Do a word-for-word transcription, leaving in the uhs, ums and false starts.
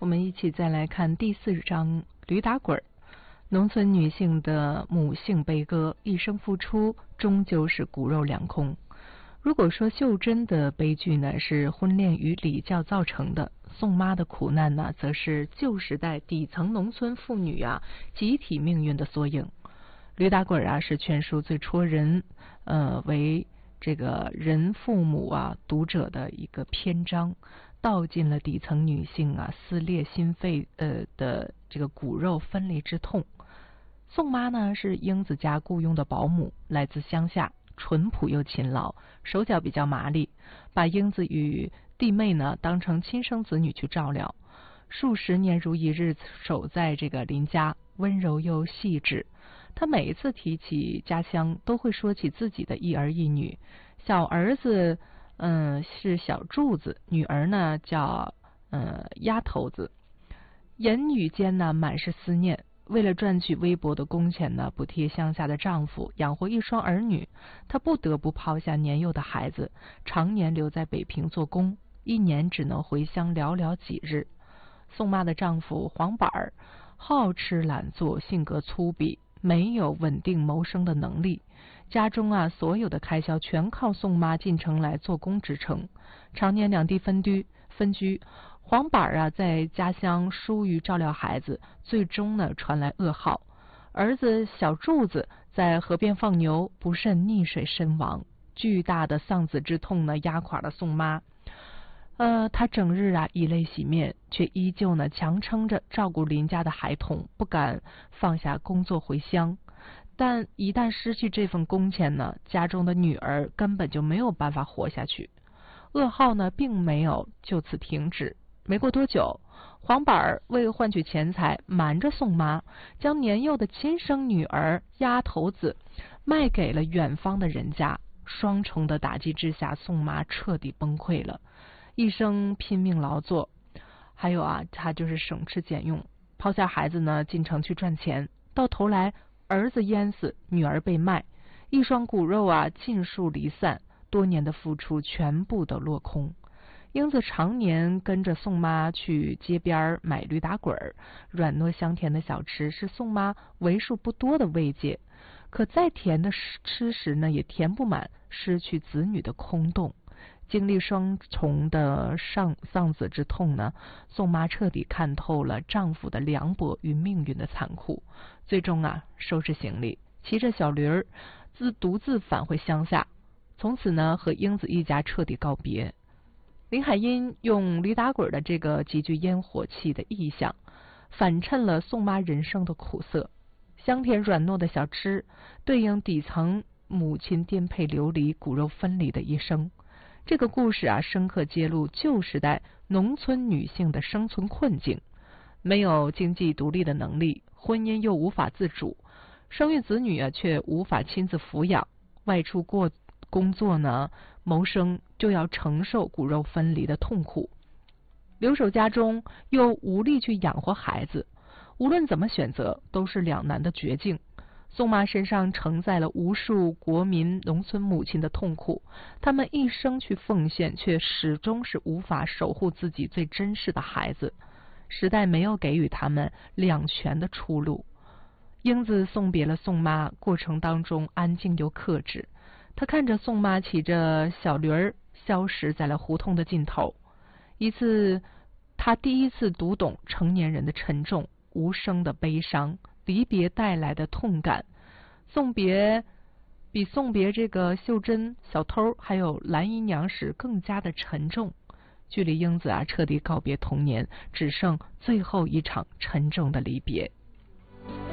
我们一起再来看第四章驴打滚儿。农村女性的母性悲歌，一生付出终究是骨肉两空。如果说秀珍的悲剧呢是婚恋与礼教造成的，宋妈的苦难呢则是旧时代底层农村妇女啊集体命运的缩影。驴打滚啊是全书最戳人呃为这个人父母啊读者的一个篇章，道尽了底层女性啊撕裂心肺呃的这个骨肉分离之痛。宋妈呢是英子家雇佣的保姆，来自乡下，淳朴又勤劳，手脚比较麻利，把英子与弟妹呢当成亲生子女去照料，数十年如一日守在这个邻家，温柔又细致。她每一次提起家乡，都会说起自己的一儿一女，小儿子嗯是小柱子，女儿呢叫嗯丫头子，言语间呢满是思念。为了赚取微薄的工钱呢，补贴乡下的丈夫，养活一双儿女，她不得不抛下年幼的孩子，常年留在北平做工，一年只能回乡寥寥几日。宋妈的丈夫黄板儿好吃懒做，性格粗鄙，没有稳定谋生的能力，家中啊所有的开销全靠宋妈进城来做工支撑，常年两地分居分居。黄板啊在家乡疏于照料孩子，最终呢传来噩耗，儿子小柱子在河边放牛，不慎溺水身亡。巨大的丧子之痛呢压垮了宋妈，呃，她整日啊以泪洗面，却依旧呢强撑着照顾邻家的孩童，不敢放下工作回乡。但一旦失去这份工钱呢，家中的女儿根本就没有办法活下去。噩耗呢并没有就此停止。没过多久，黄板儿为换取钱财，瞒着宋妈，将年幼的亲生女儿丫头子卖给了远方的人家。双重的打击之下，宋妈彻底崩溃了，一生拼命劳作，还有啊，她就是省吃俭用，抛下孩子呢进城去赚钱，到头来儿子淹死，女儿被卖，一双骨肉啊尽数离散，多年的付出全部都落空。英子常年跟着宋妈去街边买驴打滚儿，软糯香甜的小吃是宋妈为数不多的慰藉。可再甜的吃食呢，也填不满失去子女的空洞。经历双重的丧丧子之痛呢，宋妈彻底看透了丈夫的凉薄与命运的残酷。最终啊，收拾行李，骑着小驴儿，自独自返回乡下，从此呢，和英子一家彻底告别。林海音用驴打滚的这个极具烟火气的意象，反衬了宋妈人生的苦涩。香甜软糯的小吃，对应底层母亲颠沛流离、骨肉分离的一生。这个故事啊，深刻揭露旧时代农村女性的生存困境：没有经济独立的能力，婚姻又无法自主，生育子女啊却无法亲自抚养，外出过工作呢，谋生就要承受骨肉分离的痛苦，留守家中又无力去养活孩子，无论怎么选择都是两难的绝境。宋妈身上承载了无数国民农村母亲的痛苦，她们一生去奉献，却始终是无法守护自己最珍视的孩子。时代没有给予他们两全的出路。英子送别了宋妈，过程当中安静又克制。他看着宋妈骑着小驴儿消失在了胡同的尽头，一次他第一次读懂成年人的沉重、无声的悲伤，离别带来的痛感。送别比送别这个秀珍、小偷还有蓝姨娘时更加的沉重。距离英子啊彻底告别童年，只剩最后一场沉重的离别。